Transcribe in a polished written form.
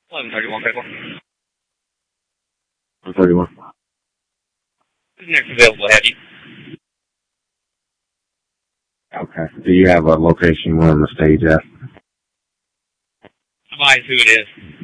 1131 Critical. 131. Who's next available, have you? Okay. Do you have a location we're on the stage at? Advise who it is.